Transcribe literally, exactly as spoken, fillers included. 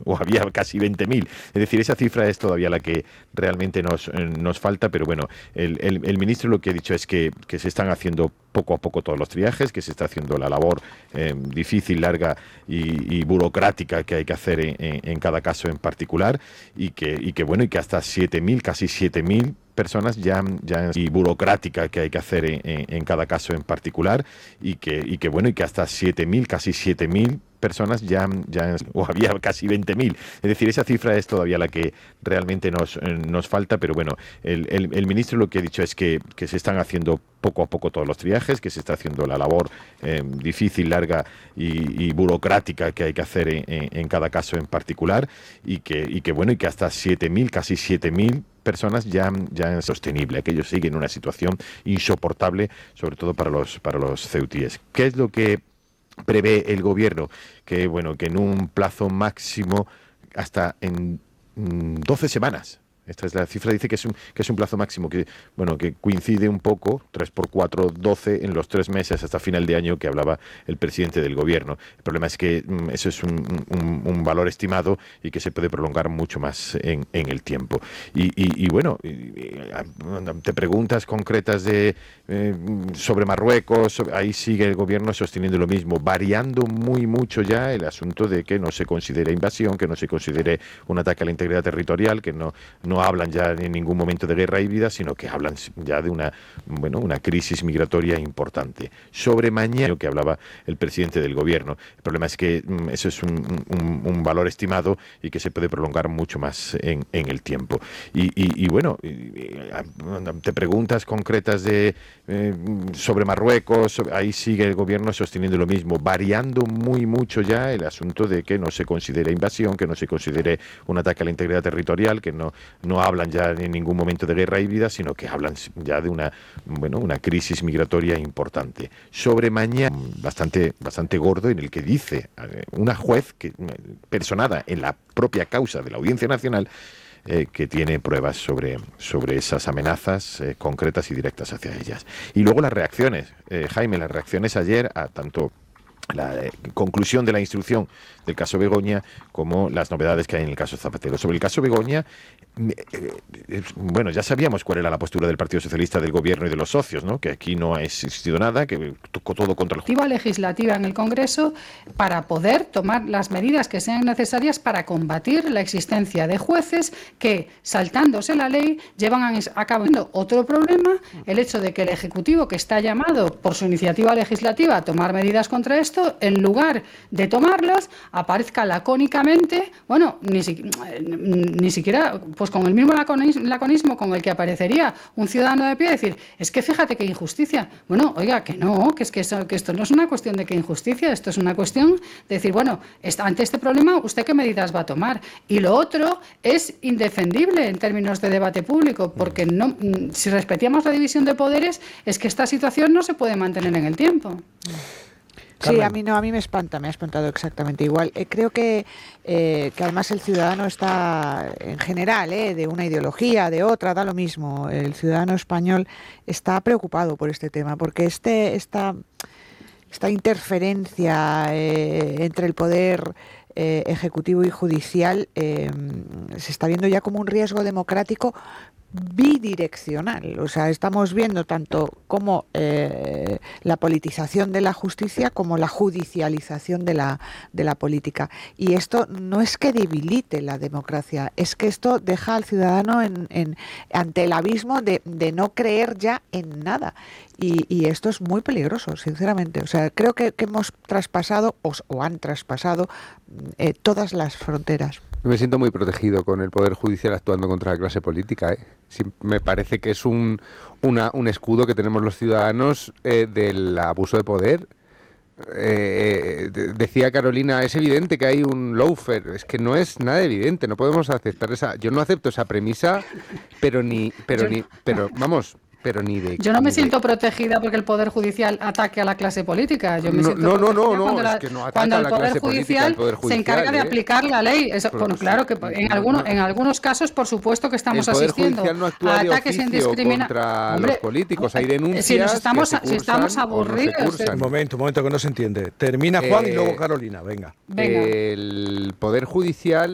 o había casi veinte mil. Es decir, esa cifra es todavía la que realmente nos, nos falta, pero bueno, el, el, el ministro lo que ha dicho es que, que se están haciendo poco a poco todos los triajes, que se está haciendo la labor eh, difícil, larga y, y burocrática que hay que hacer en, en, en cada caso en particular, y que, y que bueno, y que hasta siete mil, casi siete mil personas ya, ya y burocrática que hay que hacer en, en, en cada caso en particular, y que, y que bueno, y que hasta siete mil, casi siete mil personas ya, ya o había casi veinte mil. Es decir, esa cifra es todavía la que realmente nos, nos falta, pero bueno, el, el, el ministro lo que ha dicho es que, que se están haciendo poco a poco todos los triajes, que se está haciendo la labor eh, difícil, larga y, y burocrática que hay que hacer en, en, en cada caso en particular, y que, y que bueno, y que hasta siete mil, casi siete mil personas ya, ya es sostenible, que ellos siguen en una situación insoportable, sobre todo para los, para los ceutíes. ¿Qué es lo que prevé el gobierno? Que bueno, que en un plazo máximo hasta en mmm, doce semanas. Esta es la cifra, dice que es un, que es un plazo máximo, que bueno, que coincide un poco, tres por cuatro, doce en los tres meses hasta final de año que hablaba el presidente del gobierno. El problema es que mm, eso es un, un, un valor estimado y que se puede prolongar mucho más en, en el tiempo. Y, y, y bueno, y, y, ante preguntas concretas de, eh, sobre Marruecos, sobre, ahí sigue el gobierno sosteniendo lo mismo, variando muy mucho ya el asunto de que no se considere invasión, que no se considere un ataque a la integridad territorial, que no, no No hablan ya en ningún momento de guerra híbrida, sino que hablan ya de una, bueno, una crisis migratoria importante. Sobre mañana, que hablaba el presidente del gobierno. El problema es que mm, eso es un, un, un valor estimado y que se puede prolongar mucho más en, en el tiempo. Y, y, y bueno, ante preguntas concretas de, eh, sobre Marruecos, sobre, ahí sigue el gobierno sosteniendo lo mismo, variando muy mucho ya el asunto de que no se considere invasión, que no se considere un ataque a la integridad territorial, que no no hablan ya en ningún momento de guerra híbrida, sino que hablan ya de una, bueno, una crisis migratoria importante. Sobre mañana, bastante, bastante gordo, en el que dice una juez que, personada en la propia causa de la Audiencia Nacional, eh, que tiene pruebas sobre, sobre esas amenazas eh, concretas y directas hacia ellas. Y luego las reacciones, eh, Jaime, las reacciones ayer a tanto la eh, conclusión de la instrucción del caso Begoña como las novedades que hay en el caso Zapatero. Sobre el caso Begoña, eh, eh, bueno, ya sabíamos cuál era la postura del Partido Socialista, del gobierno y de los socios, ¿no? Que aquí no ha existido nada, que tocó todo contra el juego. Legislativa en el Congreso para poder tomar las medidas que sean necesarias para combatir la existencia de jueces que, saltándose la ley, llevan a, a cabo otro problema, el hecho de que el Ejecutivo, que está llamado por su iniciativa legislativa a tomar medidas contra esto, en lugar de tomarlas, aparezca lacónicamente, bueno, ni, si, ni siquiera, pues con el mismo laconismo con el que aparecería un ciudadano de pie, decir, es que fíjate qué injusticia. Bueno, oiga, que no, que es que, eso, que esto no es una cuestión de qué injusticia, esto es una cuestión de decir, bueno, ante este problema, ¿usted qué medidas va a tomar? Y lo otro es indefendible en términos de debate público, porque no, si respetamos la división de poderes, es que esta situación no se puede mantener en el tiempo. Sí, a mí no, a mí me espanta, me ha espantado exactamente igual. Eh, creo que, eh, que además el ciudadano está, en general, eh, de una ideología, de otra, da lo mismo. El ciudadano español está preocupado por este tema, porque este, esta, esta interferencia eh, entre el poder eh, ejecutivo y judicial eh, se está viendo ya como un riesgo democrático bidireccional. O sea, estamos viendo tanto como eh, la politización de la justicia como la judicialización de la, de la política. Y esto no es que debilite la democracia, es que esto deja al ciudadano en, en, ante el abismo de, de no creer ya en nada. Y, y esto es muy peligroso, sinceramente. O sea, creo que, que hemos traspasado o, o han traspasado eh, todas las fronteras. Me siento muy protegido con el Poder Judicial actuando contra la clase política, ¿eh? Sí, me parece que es un, una, un escudo que tenemos los ciudadanos eh, del abuso de poder. Eh, de, decía Carolina, es evidente que hay un lawfare. Es que no es nada evidente, no podemos aceptar esa... Yo no acepto esa premisa, pero ni... pero Yo... ni pero vamos... Pero ni de, yo no me siento de... protegida porque el Poder Judicial ataque a la clase política. Yo me no, siento no, no, no, no, la, es que no ataca cuando a el la poder clase judicial, política, el Poder Judicial se encarga de ¿eh? aplicar la ley. Eso, pues, bueno, claro que en algunos, en algunos casos, por supuesto que estamos el Poder asistiendo Judicial no actúa a ataques indiscriminados contra Hombre, los políticos. Hay denuncias si nos estamos, que se si estamos aburridos. No un momento, un momento que no se entiende. Termina Juan eh, y luego Carolina. Venga. Venga. El Poder Judicial